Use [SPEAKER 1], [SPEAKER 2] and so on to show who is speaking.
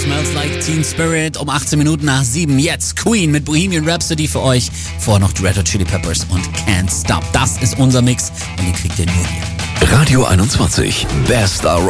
[SPEAKER 1] Smells Like Teen Spirit um 18 Minuten nach 7. Jetzt Queen mit Bohemian Rhapsody für euch. Vorher noch die Red Hot Chili Peppers und Can't Stop. Das ist unser Mix und den kriegt ihr nur hier.
[SPEAKER 2] Radio 21, Best